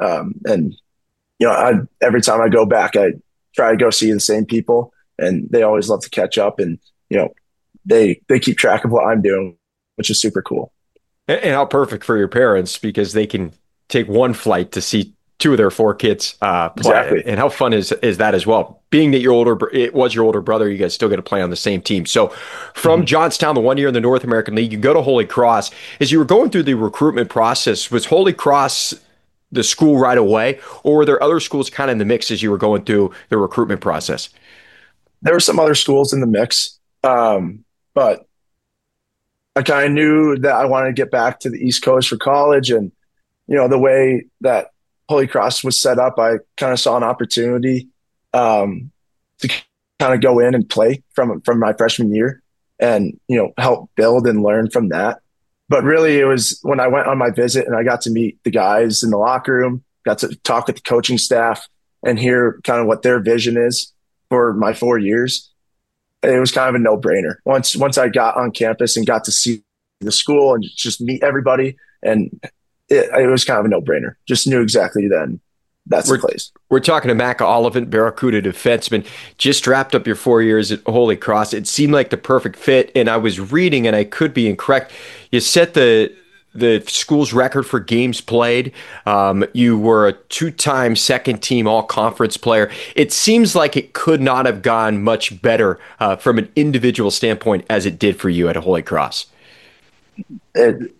Every time I go back, I try to go see the same people, and they always love to catch up, and, they keep track of what I'm doing, which is super cool. And how perfect for your parents, because they can take one flight to see two of their four kids play. Exactly. And how fun is that as well? Being that it was your older brother, you guys still get to play on the same team. So from Johnstown, the 1 year in the North American League, you go to Holy Cross. As you were going through the recruitment process, was Holy Cross the school right away, or were there other schools kind of in the mix as you were going through the recruitment process? There were some other schools in the mix, but I kind of knew that I wanted to get back to the East Coast for college. And, the way that Holy Cross was set up, I kind of saw an opportunity to kind of go in and play from my freshman year and, help build and learn from that. But really, it was when I went on my visit and I got to meet the guys in the locker room, got to talk with the coaching staff and hear kind of what their vision is for my 4 years. It was kind of a no-brainer. Once I got on campus and got to see the school and just meet everybody, and it was kind of a no-brainer. Just knew exactly then that's the place. We're talking to Mac Oliphant, Barracuda defenseman. Just wrapped up your 4 years at Holy Cross. It seemed like the perfect fit, and I was reading, and I could be incorrect. You set the school's record for games played. You were a two-time second-team all-conference player. It seems like it could not have gone much better from an individual standpoint as it did for you at Holy Cross. When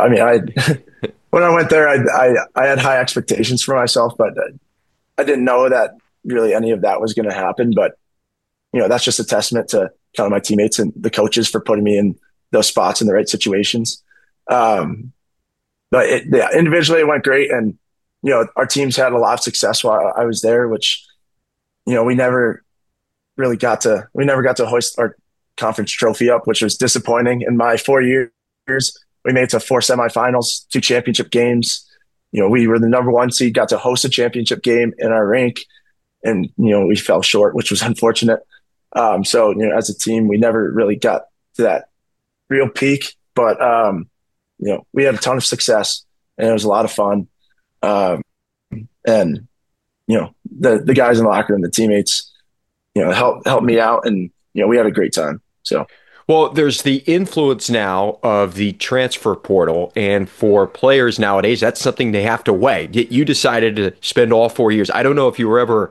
I went there, I had high expectations for myself, but I didn't know that really any of that was going to happen. But, that's just a testament to kind of my teammates and the coaches for putting me in those spots in the right situations. But individually it went great. And, our teams had a lot of success while I was there, which, we never got to hoist our conference trophy up, which was disappointing. In my 4 years, we made it to 4 semifinals, 2 championship games. We were the number 1 seed, got to host a championship game in our rank, and, we fell short, which was unfortunate. So, as a team, we never really got to that real peak, but, we had a ton of success, and it was a lot of fun. And, the guys in the locker room, the teammates, helped me out, and, we had a great time. So. Well, there's the influence now of the transfer portal, and for players nowadays, that's something they have to weigh. You decided to spend all 4 years. I don't know if you were ever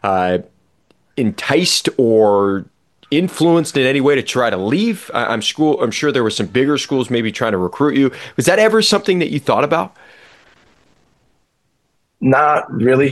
enticed or influenced in any way to try to leave. I'm sure there were some bigger schools maybe trying to recruit you. Was that ever something that you thought about? Not really.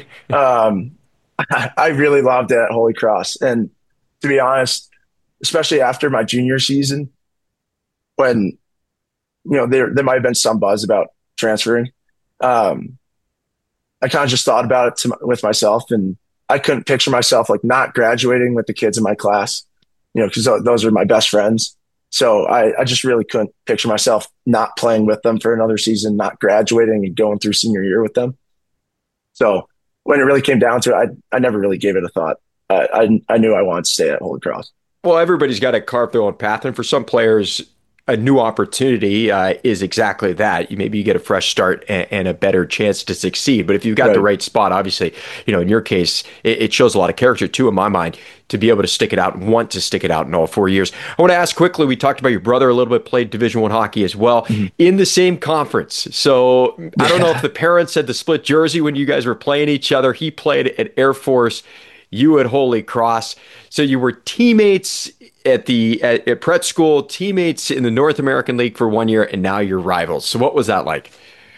I really loved it at Holy Cross. And to be honest, especially after my junior season, when, there might have been some buzz about transferring, I kind of just thought about it with myself, and I couldn't picture myself like not graduating with the kids in my class, because those are my best friends. So I just really couldn't picture myself not playing with them for another season, not graduating and going through senior year with them. So when it really came down to it, I never really gave it a thought. I knew I wanted to stay at Holy Cross. Well, everybody's got to carve their own path. And for some players, a new opportunity is exactly that. Maybe you get a fresh start and a better chance to succeed. But if you've got the right spot, obviously, in your case, it shows a lot of character too, in my mind, to be able to stick it out and want to stick it out in all 4 years. I want to ask quickly, we talked about your brother a little bit, played Division I hockey as well, in the same conference. So I don't know if the parents had the split jersey when you guys were playing each other. He played at Air Force, you at Holy Cross. So you were teammates at Pratt School, teammates in the North American League for 1 year, and now you're rivals. So what was that like?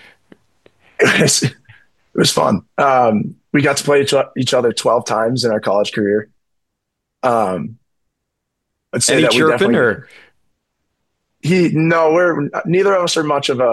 It was fun. We got to play each other 12 times in our college career. I'd say Any that chirping, or neither of us are much of a